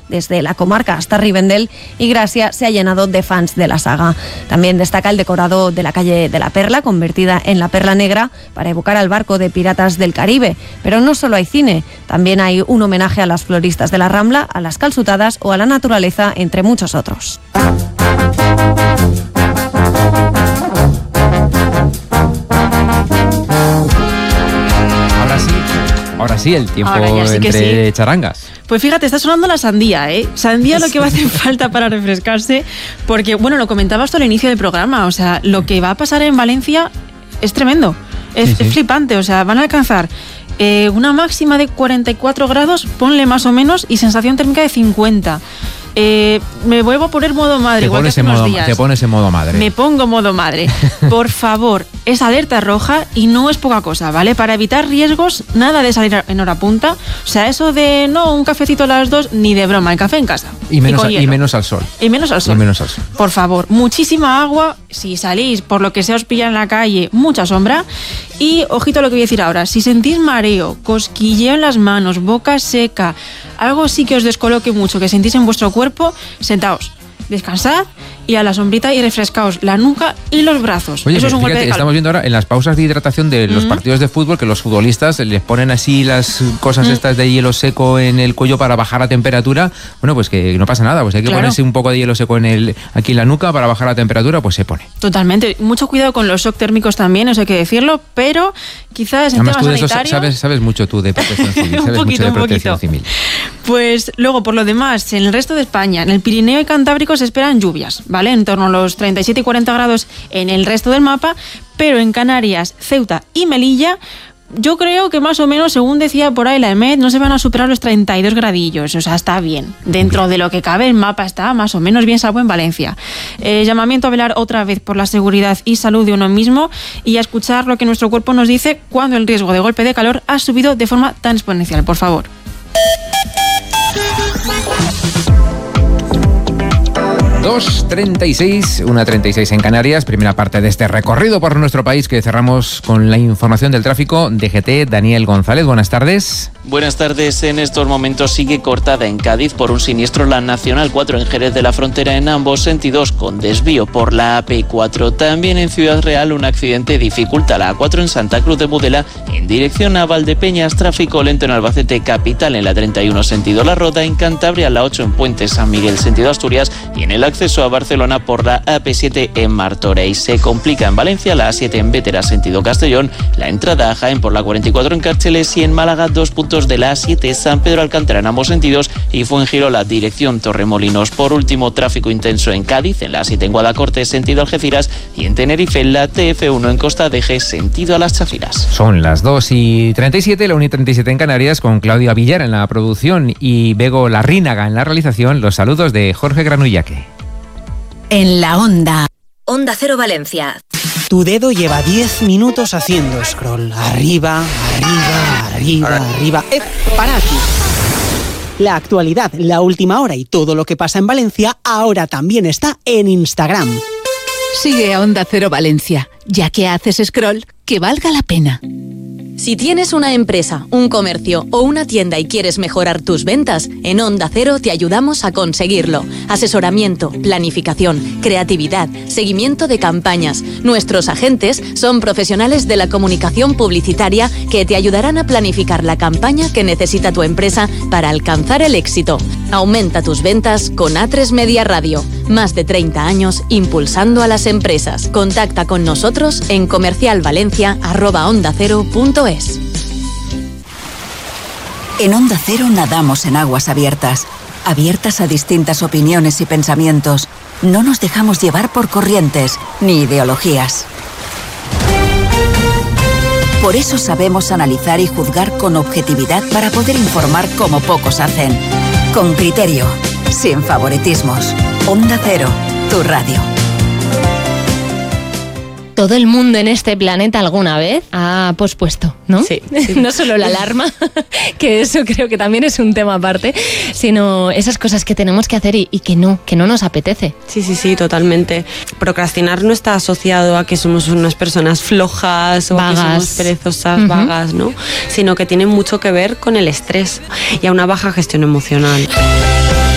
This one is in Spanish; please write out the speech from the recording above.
desde la comarca hasta Rivendell, y Gracia se ha llenado de fans de la saga. También destaca el decorado de la calle de la Perla, convertida en la Perla Negra, para evocar al barco de Piratas del Caribe. Pero no solo hay cine, también hay un homenaje a las floristas de la Rambla, a las calzutadas o a la naturaleza, entre muchos otros. Ahora sí, el tiempo entre charangas. Pues fíjate, está sonando la sandía, ¿eh? Sandía lo que va a hacer falta para refrescarse, porque, bueno, lo comentabas tú al inicio del programa, o sea, lo que va a pasar en Valencia es tremendo, es flipante, o sea, van a alcanzar una máxima de 44 grados, ponle más o menos, y sensación térmica de 50. Me vuelvo a poner modo madre. Te pones en modo madre. Me pongo modo madre. Por favor, es alerta roja y no es poca cosa, ¿vale? Para evitar riesgos, nada de salir en hora punta. O sea, eso de no, un cafecito a las 2, ni de broma, el café en casa. Y menos al sol. Y menos al sol. Por favor, muchísima agua. Si salís, por lo que sea, os pilla en la calle, mucha sombra. Y ojito a lo que voy a decir ahora. Si sentís mareo, cosquilleo en las manos, boca seca, algo sí que os descoloque mucho, que sentís en vuestro cuerpo, sentaos, descansad y a la sombrita y refrescaos la nuca y los brazos. Oye, eso es un golpe de calor. Estamos viendo ahora en las pausas de hidratación de los partidos de fútbol que los futbolistas les ponen así las cosas estas de hielo seco en el cuello para bajar la temperatura. Bueno, pues que no pasa nada, pues hay que ponerse un poco de hielo seco aquí en la nuca para bajar la temperatura, pues se pone. Totalmente. Mucho cuidado con los shock térmicos también, eso hay que decirlo, pero quizás en temas sanitarios... Sabes mucho tú de protección civil, un poquito. Civil. Pues luego, por lo demás, en el resto de España, en el Pirineo y Cantábrico se esperan lluvias, ¿vale? En torno a los 37 y 40 grados en el resto del mapa, pero en Canarias, Ceuta y Melilla, yo creo que más o menos, según decía por ahí la EMET, no se van a superar los 32 gradillos, o sea, está bien. Dentro de lo que cabe, el mapa está más o menos bien, salvo en Valencia. Llamamiento a velar otra vez por la seguridad y salud de uno mismo y a escuchar lo que nuestro cuerpo nos dice cuando el riesgo de golpe de calor ha subido de forma tan exponencial, por favor. 2:36, 1:36 en Canarias, primera parte de este recorrido por nuestro país que cerramos con la información del tráfico. DGT, Daniel González, buenas tardes. Buenas tardes. En estos momentos sigue cortada en Cádiz por un siniestro la Nacional 4 en Jerez de la Frontera en ambos sentidos con desvío por la AP4. También en Ciudad Real un accidente dificulta la A4 en Santa Cruz de Mudela en dirección a Valdepeñas, tráfico lento en Albacete capital en la 31 sentido La Roda, en Cantabria la 8 en Puente San Miguel sentido Asturias y en el acceso a Barcelona por la AP7 en Martorell. Se complica en Valencia la A7 en Bétera sentido Castellón, la entrada a Jaén por la 44 en Cárceles y en Málaga 2 puntos de la A7 San Pedro Alcántara en ambos sentidos y Fuengirola dirección Torremolinos. Por último, tráfico intenso en Cádiz en la A7 en Guadacorte sentido Algeciras y en Tenerife en la TF1 en Costa de G sentido a Las Chafiras. Son las 2:37, la 1:37 en Canarias, con Claudia Villar en la producción y Bego Larrínaga en la realización. Los saludos de Jorge Granullaque. En la Onda. Onda Cero Valencia. Tu dedo lleva 10 minutos haciendo scroll. Arriba. Para aquí. La actualidad, la última hora y todo lo que pasa en Valencia ahora también está en Instagram. Sigue a Onda Cero Valencia. Ya que haces scroll, que valga la pena. Si tienes una empresa, un comercio o una tienda y quieres mejorar tus ventas, en Onda Cero te ayudamos a conseguirlo. Asesoramiento, planificación, creatividad, seguimiento de campañas. Nuestros agentes son profesionales de la comunicación publicitaria que te ayudarán a planificar la campaña que necesita tu empresa para alcanzar el éxito. Aumenta tus ventas con A3 Media Radio. Más de 30 años impulsando a las empresas. Contacta con nosotros en comercialvalencia@ondacero.es. En Onda Cero nadamos en aguas abiertas a distintas opiniones y pensamientos. No nos dejamos llevar por corrientes ni ideologías. Por eso sabemos analizar y juzgar con objetividad para poder informar como pocos hacen. Con criterio, sin favoritismos. Onda Cero, tu radio. Todo el mundo en este planeta alguna vez ha pospuesto, ¿no? Sí. No solo la alarma, que eso creo que también es un tema aparte, sino esas cosas que tenemos que hacer y que no nos apetece. Sí, totalmente. Procrastinar no está asociado a que somos unas personas flojas o vagas, a que somos perezosas, vagas, ¿no? Sino que tiene mucho que ver con el estrés y a una baja gestión emocional.